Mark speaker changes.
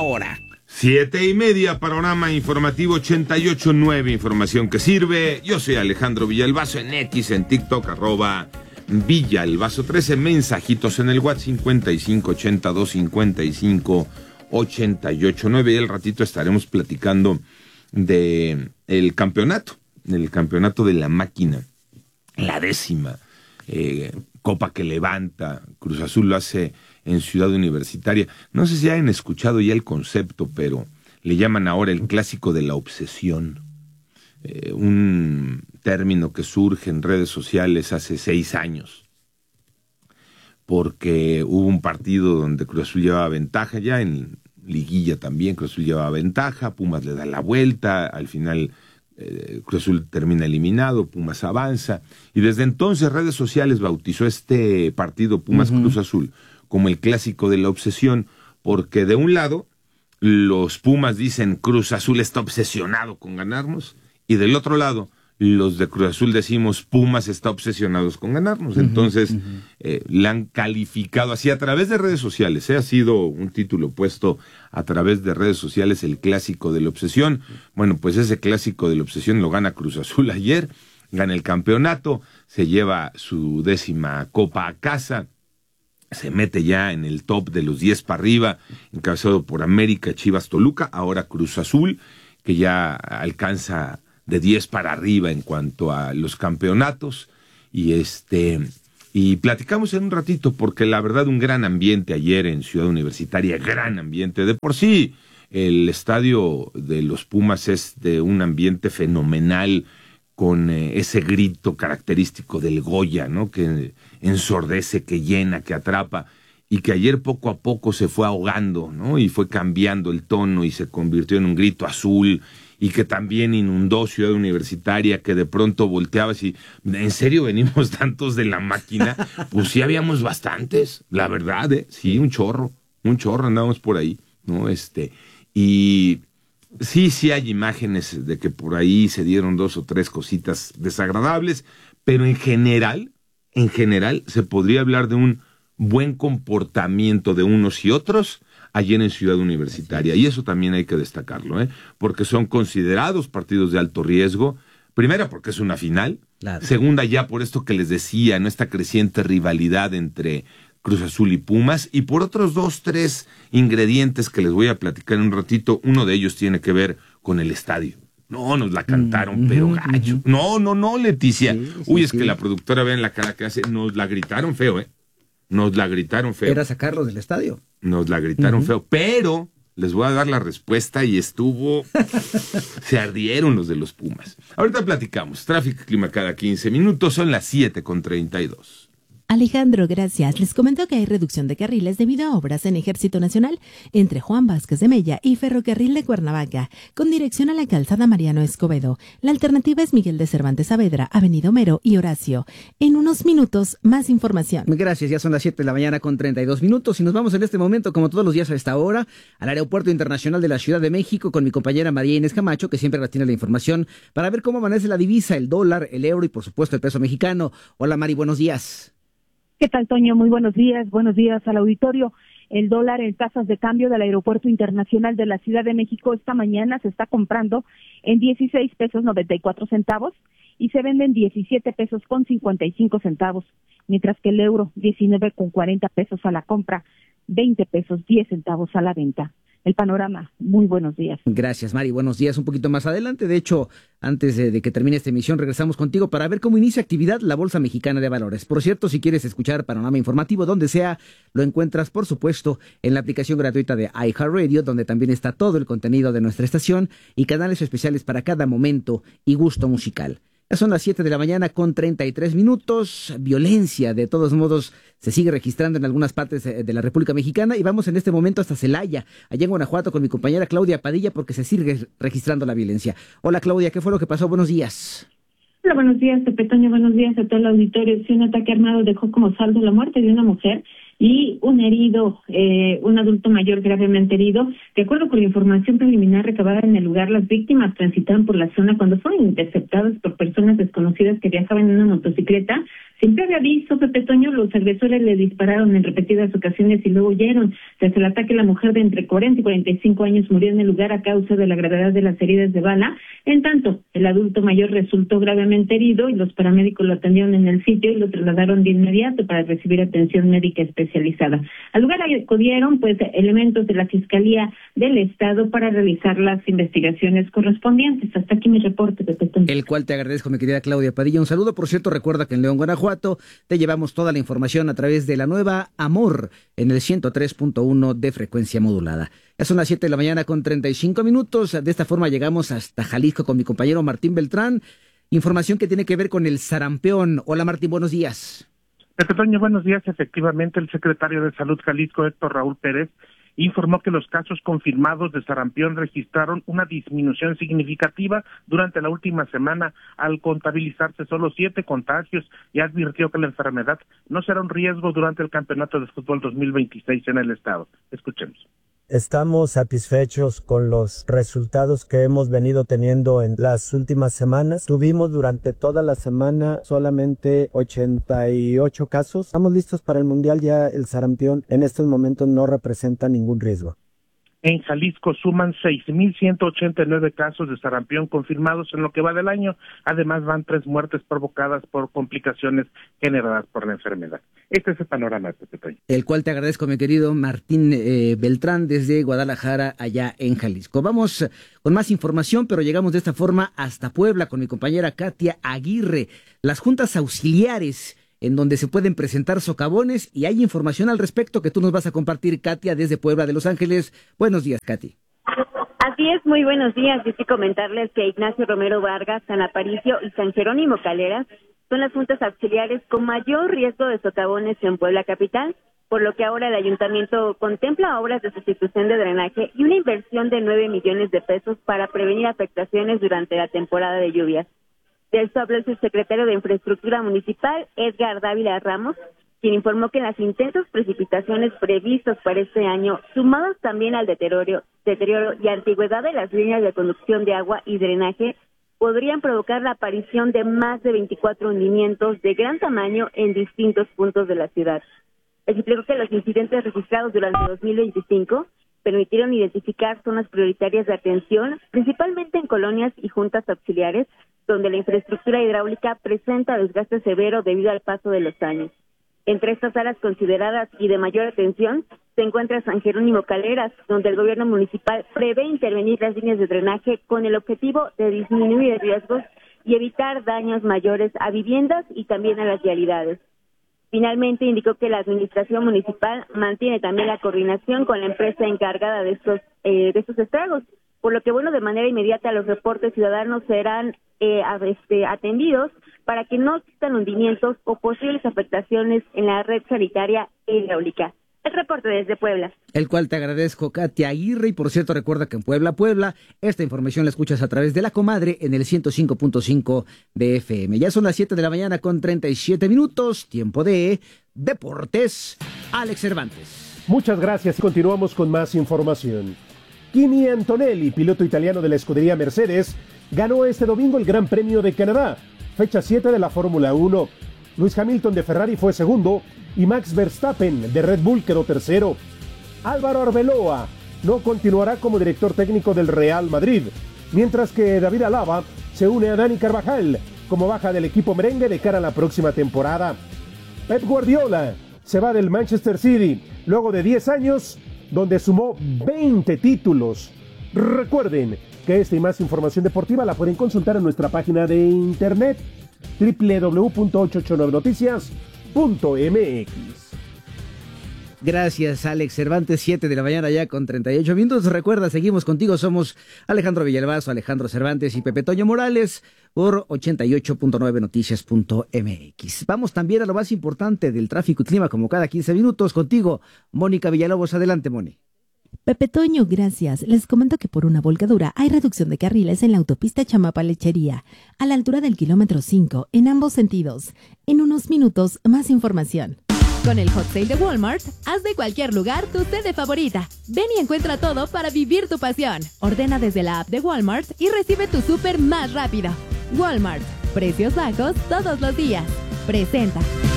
Speaker 1: hora.
Speaker 2: 7:30, panorama informativo 88.9, información que sirve. Yo soy Alejandro Villalbazo en X, en TikTok, @Villalbazo 13, mensajitos en el WhatsApp 5582558889. Y al ratito estaremos platicando de el campeonato de la máquina, la 10ª Copa que levanta. Cruz Azul lo hace en Ciudad Universitaria. No sé si hayan escuchado ya el concepto, pero le llaman ahora el clásico de la obsesión. Un término que surge en redes sociales hace 6 años, porque hubo un partido donde Cruz Azul llevaba ventaja, ya en liguilla también Cruz Azul llevaba ventaja, Pumas le da la vuelta, al final Cruz Azul termina eliminado, Pumas avanza, y desde entonces redes sociales bautizó este partido Pumas Cruz Azul como el clásico de la obsesión, porque de un lado los Pumas dicen Cruz Azul está obsesionado con ganarnos, y del otro lado los de Cruz Azul decimos Pumas está obsesionados con ganarnos. Entonces la han calificado así a través de redes sociales, ha sido un título puesto a través de redes sociales, el clásico de la obsesión. Bueno, pues ese clásico de la obsesión lo gana Cruz Azul ayer, gana el campeonato, se lleva su 10ª copa a casa, se mete ya en el top de los 10 para arriba, encabezado por América, Chivas, Toluca, ahora Cruz Azul, que ya alcanza de 10 para arriba en cuanto a los campeonatos, y platicamos en un ratito, porque la verdad un gran ambiente ayer en Ciudad Universitaria, gran ambiente, de por sí el estadio de los Pumas es de un ambiente fenomenal, con ese grito característico del Goya, ¿no? Que ensordece, que llena, que atrapa, y que ayer poco a poco se fue ahogando, ¿no? Y fue cambiando el tono y se convirtió en un grito azul, y que también inundó Ciudad Universitaria, que de pronto volteabas y, ¿en serio venimos tantos de la máquina? Pues sí habíamos bastantes, la verdad, sí, un chorro andábamos por ahí, ¿no? Y sí hay imágenes de que por ahí se dieron 2 o 3 cositas desagradables, pero en general se podría hablar de un buen comportamiento de unos y otros ayer en Ciudad Universitaria, y eso también hay que destacarlo, porque son considerados partidos de alto riesgo, primera porque es una final, claro. Segunda ya por esto que les decía, ¿no? Esta creciente rivalidad entre Cruz Azul y Pumas, y por otros 2, 3 ingredientes que les voy a platicar en un ratito. Uno de ellos tiene que ver con el estadio. No, nos la cantaron, pero gacho. No, Leticia. Sí, es que la productora, vean la cara que hace, nos la gritaron feo, Nos la gritaron feo.
Speaker 1: Era sacarlos del estadio.
Speaker 2: Nos la gritaron feo, pero les voy a dar la respuesta y se ardieron los de los Pumas. Ahorita platicamos. Tráfico y clima cada 15 minutos, son las 7:32.
Speaker 3: Alejandro, gracias. Les comento que hay reducción de carriles debido a obras en Ejército Nacional entre Juan Vázquez de Mella y Ferrocarril de Cuernavaca, con dirección a la calzada Mariano Escobedo. La alternativa es Miguel de Cervantes Saavedra, Avenida Homero y Horacio. En unos minutos, más información.
Speaker 1: Gracias, ya son las 7 de la mañana con 32 minutos y nos vamos en este momento, como todos los días a esta hora, al Aeropuerto Internacional de la Ciudad de México con mi compañera María Inés Camacho, que siempre tiene la información para ver cómo amanece la divisa, el dólar, el euro y por supuesto el peso mexicano. Hola Mari, buenos días.
Speaker 4: ¿Qué tal, Toño? Muy buenos días al auditorio. El dólar en tasas de cambio del Aeropuerto Internacional de la Ciudad de México esta mañana se está comprando en 16 pesos 94 centavos y se vende en 17 pesos con 55 centavos, mientras que el euro 19 con 40 pesos a la compra, 20 pesos 10 centavos a la venta. El panorama, muy buenos días.
Speaker 1: Gracias, Mari, buenos días. Un poquito más adelante, de hecho, antes de que termine esta emisión, regresamos contigo para ver cómo inicia actividad la Bolsa Mexicana de Valores. Por cierto, si quieres escuchar panorama informativo donde sea, lo encuentras, por supuesto, en la aplicación gratuita de iHeartRadio, donde también está todo el contenido de nuestra estación y canales especiales para cada momento y gusto musical. Ya son las 7 de la mañana con 33 minutos. Violencia, de todos modos, se sigue registrando en algunas partes de la República Mexicana y vamos en este momento hasta Celaya, allá en Guanajuato, con mi compañera Claudia Padilla, porque se sigue registrando la violencia. Hola Claudia, ¿qué fue lo que pasó? Buenos días.
Speaker 5: Hola, buenos días, Pepe Toño, buenos días a todo el auditorio. Sí, un ataque armado dejó como saldo la muerte de una mujer y un herido, un adulto mayor gravemente herido. De acuerdo con la información preliminar recabada en el lugar, las víctimas transitaban por la zona cuando fueron interceptadas por personas desconocidas que viajaban en una motocicleta. Sin previo aviso, Pepe Toño, los agresores le dispararon en repetidas ocasiones y luego huyeron. Tras el ataque, la mujer de entre 40 y 45 años murió en el lugar a causa de la gravedad de las heridas de bala. En tanto, el adulto mayor resultó gravemente herido y los paramédicos lo atendieron en el sitio y lo trasladaron de inmediato para recibir atención médica especializada. Al lugar acudieron elementos de la Fiscalía del Estado para realizar las investigaciones correspondientes. Hasta aquí mi reporte, Pepe Toño.
Speaker 1: El cual te agradezco, mi querida Claudia Padilla. Un saludo. Por cierto, recuerda que en León, Guanajuato, te llevamos toda la información a través de la nueva Amor en el 103.1 de frecuencia modulada. Ya son las 7 de la mañana con 35 minutos. De esta forma llegamos hasta Jalisco con mi compañero Martín Beltrán. Información que tiene que ver con el sarampión. Hola Martín, buenos días.
Speaker 6: Pepe Toño, buenos días. Efectivamente, el secretario de Salud Jalisco, Héctor Raúl Pérez, informó que los casos confirmados de sarampión registraron una disminución significativa durante la última semana al contabilizarse solo 7 contagios y advirtió que la enfermedad no será un riesgo durante el Campeonato de Fútbol 2026 en el estado. Escuchemos.
Speaker 7: Estamos satisfechos con los resultados que hemos venido teniendo en las últimas semanas. Tuvimos durante toda la semana solamente 88 casos. Estamos listos para el Mundial. Ya el sarampión en estos momentos no representa ningún riesgo.
Speaker 6: En Jalisco suman 6,189 casos de sarampión confirmados en lo que va del año. Además, van 3 muertes provocadas por complicaciones generadas por la enfermedad. Este es el panorama, Pepe Toño.
Speaker 1: El cual te agradezco, mi querido Martín Beltrán, desde Guadalajara, allá en Jalisco. Vamos con más información, pero llegamos de esta forma hasta Puebla con mi compañera Katia Aguirre. Las juntas auxiliares en donde se pueden presentar socavones y hay información al respecto que tú nos vas a compartir, Katia, desde Puebla de Los Ángeles. Buenos días, Katy.
Speaker 8: Así es, muy buenos días. Y sí comentarles que Ignacio Romero Vargas, San Aparicio y San Jerónimo Caleras son las juntas auxiliares con mayor riesgo de socavones en Puebla capital, por lo que ahora el ayuntamiento contempla obras de sustitución de drenaje y una inversión de 9 millones de pesos para prevenir afectaciones durante la temporada de lluvias. De esto habló el subsecretario de Infraestructura Municipal, Edgar Dávila Ramos, quien informó que las intensas precipitaciones previstas para este año, sumadas también al deterioro y antigüedad de las líneas de conducción de agua y drenaje, podrían provocar la aparición de más de 24 hundimientos de gran tamaño en distintos puntos de la ciudad. Explicó que los incidentes registrados durante 2025 permitieron identificar zonas prioritarias de atención, principalmente en colonias y juntas auxiliares, donde la infraestructura hidráulica presenta desgaste severo debido al paso de los años. Entre estas áreas consideradas y de mayor atención se encuentra San Jerónimo Caleras, donde el gobierno municipal prevé intervenir las líneas de drenaje con el objetivo de disminuir riesgos y evitar daños mayores a viviendas y también a las vialidades. Finalmente, indicó que la administración municipal mantiene también la coordinación con la empresa encargada de estos estragos, por lo que, de manera inmediata los reportes ciudadanos serán atendidos para que no existan hundimientos o posibles afectaciones en la red sanitaria e hidráulica. El reporte desde Puebla.
Speaker 1: El cual te agradezco, Katia Aguirre. Y por cierto, recuerda que en Puebla, esta información la escuchas a través de La Comadre en el 105.5 de FM. Ya son las 7 de la mañana con 37 minutos. Tiempo de Deportes. Alex Cervantes.
Speaker 9: Muchas gracias. Continuamos con más información. Kimi Antonelli, piloto italiano de la escudería Mercedes, ganó este domingo el Gran Premio de Canadá, fecha 7 de la Fórmula 1. Lewis Hamilton de Ferrari fue segundo y Max Verstappen de Red Bull quedó tercero. Álvaro Arbeloa no continuará como director técnico del Real Madrid, mientras que David Alaba se une a Dani Carvajal como baja del equipo merengue de cara a la próxima temporada. Pep Guardiola se va del Manchester City luego de 10 años donde sumó 20 títulos. Recuerden que esta y más información deportiva la pueden consultar en nuestra página de internet www.889noticias.mx.
Speaker 1: Gracias, Alex Cervantes. 7 de la mañana ya con 38 minutos. Recuerda, seguimos contigo. Somos Alejandro Villalbazo, Alejandro Cervantes y Pepe Toño Morales por 88.9noticias.mx. Vamos también a lo más importante del tráfico y clima, como cada 15 minutos. Contigo, Mónica Villalobos. Adelante, Moni.
Speaker 3: Pepe Toño, gracias. Les comento que por una volcadura hay reducción de carriles en la autopista Chamapa-Lechería, a la altura del kilómetro 5, en ambos sentidos. En unos minutos, más información. Con el Hot Sale de Walmart, haz de cualquier lugar tu sede favorita. Ven y encuentra todo para vivir tu pasión. Ordena desde la app de Walmart y recibe tu súper más rápido. Walmart, precios bajos todos los días. presenta.